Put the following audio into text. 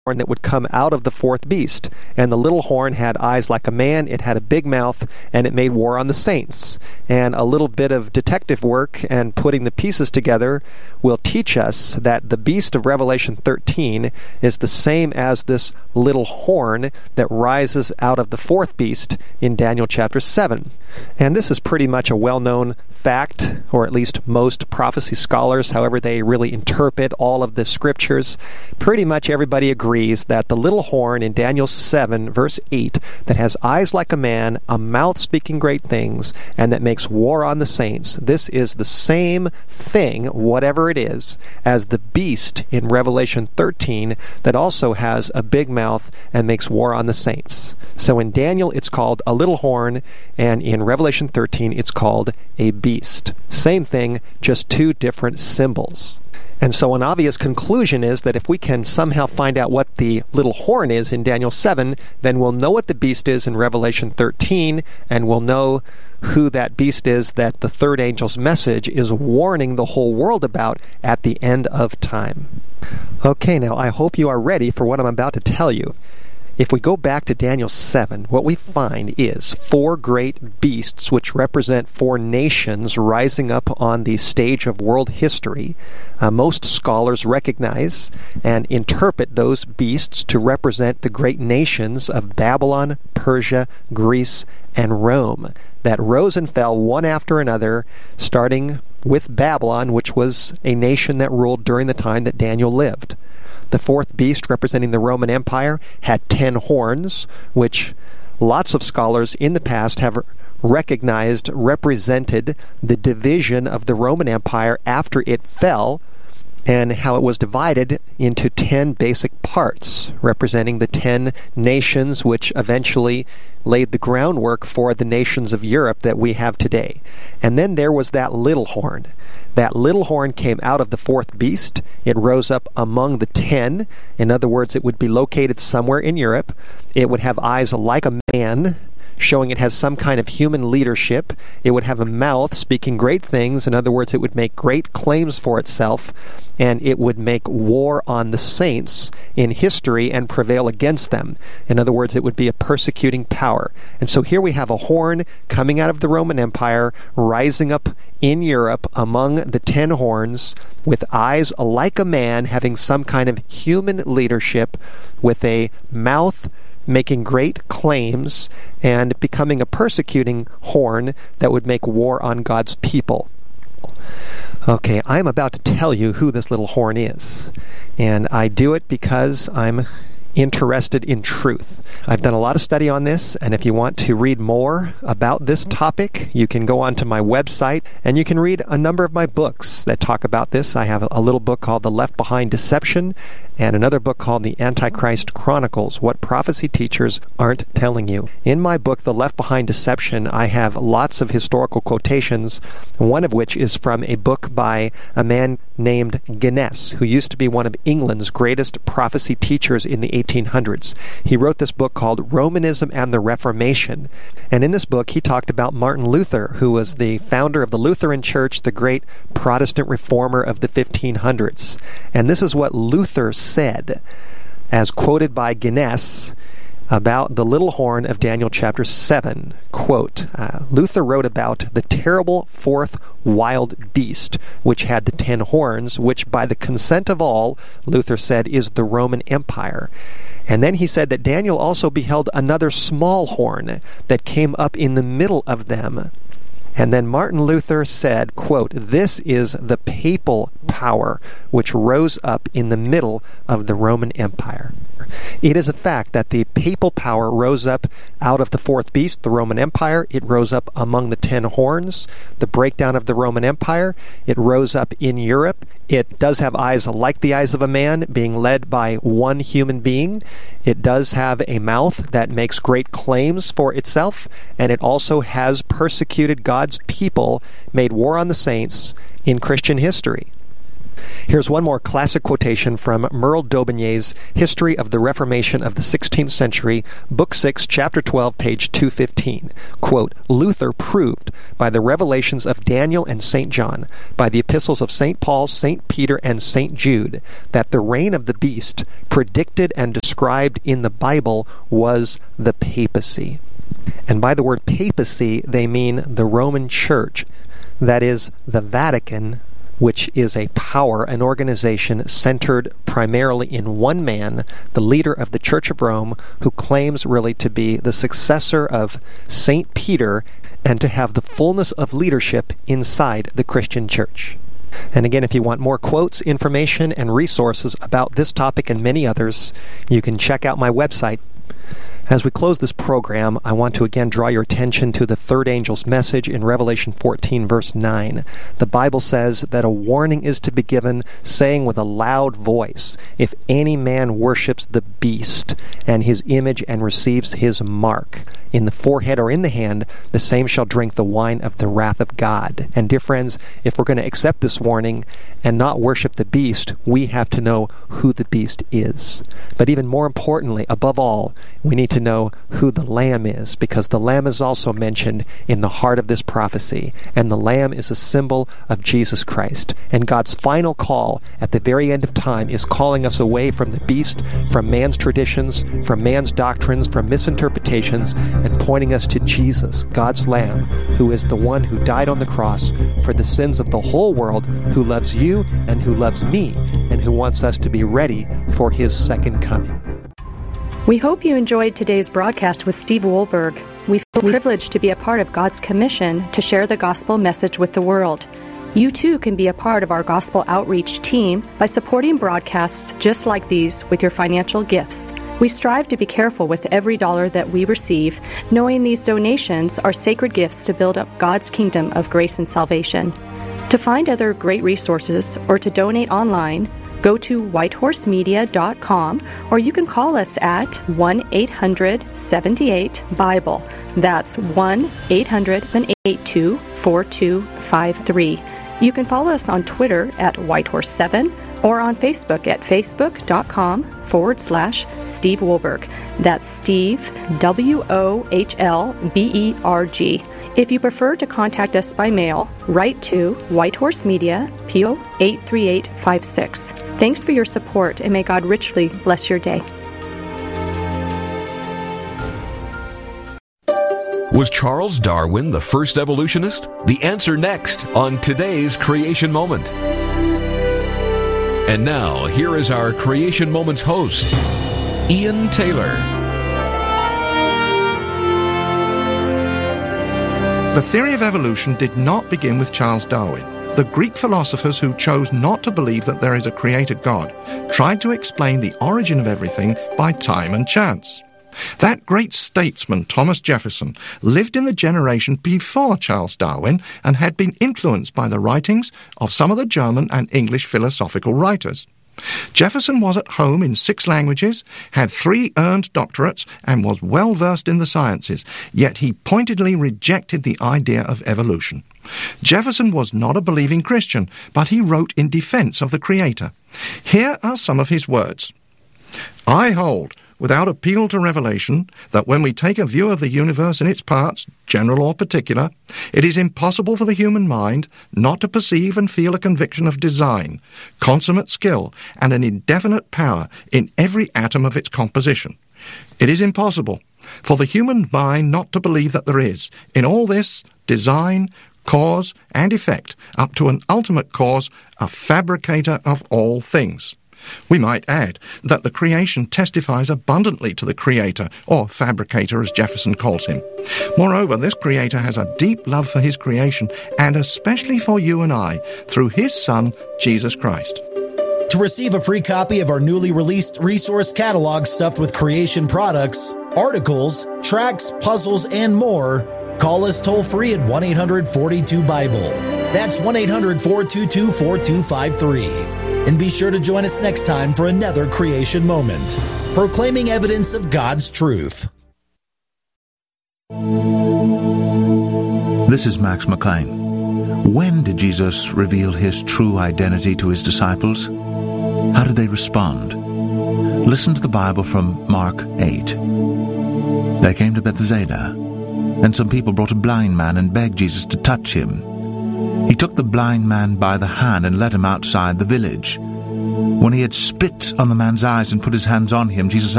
horn that would come out of the fourth beast. And the little horn had eyes like a man, it had a big mouth, and it made war on the saints. And a little bit of detective work and putting the pieces together will teach us that the beast of Revelation 13 is the same as this little horn that rises out of the fourth beast in Daniel chapter 7. And this is pretty much a well-known fact, or at least most prophecy scholars, however they really interpret all of the scriptures. Pretty much everybody agrees that the little horn in Daniel 7, verse 8, that has eyes like a man, a mouth speaking great things, and that makes war on the saints, this is the same thing, whatever it is, as the beast in Revelation 13 that also has a big mouth and makes war on the saints. So in Daniel it's called a little horn, and in Revelation 13 it's called a beast. Same thing, just two different symbols. And so an obvious conclusion is that if we can somehow find out what the little horn is in Daniel 7, then we'll know what the beast is in Revelation 13, and we'll know who that beast is that the third angel's message is warning the whole world about at the end of time. Okay, now I hope you are ready for what I'm about to tell you. If we go back to Daniel 7, what we find is four great beasts which represent four nations rising up on the stage of world history. Most scholars recognize and interpret those beasts to represent the great nations of Babylon, Persia, Greece, and Rome that rose and fell one after another, starting with Babylon, which was a nation that ruled during the time that Daniel lived. The fourth beast, representing the Roman Empire, had 10 horns, which lots of scholars in the past have recognized represented the division of the Roman Empire after it fell, and how it was divided into 10 basic parts, representing the 10 nations which eventually laid the groundwork for the nations of Europe that we have today. And then there was that little horn. That little horn came out of the fourth beast. It rose up among the 10. In other words, it would be located somewhere in Europe. It would have eyes like a man, showing it has some kind of human leadership. It would have a mouth speaking great things. In other words, it would make great claims for itself, and it would make war on the saints in history and prevail against them. In other words, it would be a persecuting power. And so here we have a horn coming out of the Roman Empire, rising up in Europe among the 10 horns, with eyes like a man, having some kind of human leadership, with a mouth making great claims, and becoming a persecuting horn that would make war on God's people. Okay, I'm about to tell you who this little horn is, and I do it because I'm interested in truth. I've done a lot of study on this, and if you want to read more about this topic, you can go onto my website and you can read a number of my books that talk about this. I have a little book called The Left Behind Deception and another book called The Antichrist Chronicles, What Prophecy Teachers Aren't Telling You. In my book, The Left Behind Deception, I have lots of historical quotations, one of which is from a book by a man named Guinness, who used to be one of England's greatest prophecy teachers in the 1800s. He wrote this book called Romanism and the Reformation. And in this book, he talked about Martin Luther, who was the founder of the Lutheran Church, the great Protestant reformer of the 1500s. And this is what Luther said, as quoted by Guinness, about the little horn of Daniel chapter 7. Quote, Luther wrote about the terrible fourth wild beast, which had the 10 horns, which by the consent of all, Luther said, is the Roman Empire. And then he said that Daniel also beheld another small horn that came up in the middle of them. And then Martin Luther said, quote, this is the papal power which rose up in the middle of the Roman Empire. It is a fact that the papal power rose up out of the fourth beast, the Roman Empire. It rose up among the 10 horns, the breakdown of the Roman Empire. It rose up in Europe. It does have eyes like the eyes of a man, being led by one human being. It does have a mouth that makes great claims for itself, and it also has persecuted God's people, made war on the saints in Christian history. Here's one more classic quotation from Merle Daubigny's History of the Reformation of the 16th Century, Book 6, Chapter 12, page 215. Quote, Luther proved by the revelations of Daniel and St. John, by the epistles of St. Paul, St. Peter, and St. Jude, that the reign of the beast, predicted and described in the Bible, was the papacy. And by the word papacy, they mean the Roman Church, that is, the Vatican, which is a power, an organization centered primarily in one man, the leader of the Church of Rome, who claims really to be the successor of St. Peter and to have the fullness of leadership inside the Christian Church. And again, if you want more quotes, information, and resources about this topic and many others, you can check out my website. As we close this program, I want to again draw your attention to the third angel's message in Revelation 14, verse 9. The Bible says that a warning is to be given, saying with a loud voice, if any man worships the beast and his image and receives his mark in the forehead or in the hand, the same shall drink the wine of the wrath of God. And dear friends, if we're going to accept this warning and not worship the beast, we have to know who the beast is. But even more importantly, above all, we need to know who the Lamb is, because the Lamb is also mentioned in the heart of this prophecy, and the Lamb is a symbol of Jesus Christ. And God's final call at the very end of time is calling us away from the beast, from man's traditions, from man's doctrines, from misinterpretations, and pointing us to Jesus, God's Lamb, who is the one who died on the cross for the sins of the whole world, who loves you and who loves me, and who wants us to be ready for his second coming. We hope you enjoyed today's broadcast with Steve Wohlberg. We feel privileged to be a part of God's commission to share the gospel message with the world. You too can be a part of our gospel outreach team by supporting broadcasts just like these with your financial gifts. We strive to be careful with every dollar that we receive, knowing these donations are sacred gifts to build up God's kingdom of grace and salvation. To find other great resources or to donate online, go to whitehorsemedia.com, or you can call us at 1-800-78-BIBLE. That's 1-800-82-4253. You can follow us on Twitter at Whitehorse7 or on Facebook at facebook.com/Steve Wohlberg. That's Steve, Wohlberg. If you prefer to contact us by mail, write to White Horse Media, P.O. 83856. Thanks for your support, and may God richly bless your day. Was Charles Darwin the first evolutionist? The answer next on today's Creation Moment. And now, here is our Creation Moments host, Ian Taylor. The theory of evolution did not begin with Charles Darwin. The Greek philosophers who chose not to believe that there is a created God tried to explain the origin of everything by time and chance. That great statesman, Thomas Jefferson, lived in the generation before Charles Darwin and had been influenced by the writings of some of the German and English philosophical writers. Jefferson was at home in 6 languages, had 3 earned doctorates, and was well versed in the sciences, yet he pointedly rejected the idea of evolution. Jefferson was not a believing Christian, but he wrote in defense of the Creator. Here are some of his words. I hold, without appeal to revelation, that when we take a view of the universe in its parts, general or particular, it is impossible for the human mind not to perceive and feel a conviction of design, consummate skill, and an indefinite power in every atom of its composition. It is impossible for the human mind not to believe that there is, in all this, design, cause, and effect, up to an ultimate cause, a fabricator of all things. We might add that the creation testifies abundantly to the Creator, or fabricator as Jefferson calls him. Moreover, this Creator has a deep love for his creation, and especially for you and I, through his Son, Jesus Christ. To receive a free copy of our newly released resource catalog stuffed with creation products, articles, tracts, puzzles, and more, call us toll-free at 1-800-42-BIBLE. That's 1-800-422-4253. And be sure to join us next time for another Creation Moment, proclaiming evidence of God's truth. This is Max McLean. When did Jesus reveal his true identity to his disciples? How did they respond? Listen to the Bible from Mark 8. They came to Bethsaida, and some people brought a blind man and begged Jesus to touch him. He took the blind man by the hand and led him outside the village. When he had spit on the man's eyes and put his hands on him, Jesus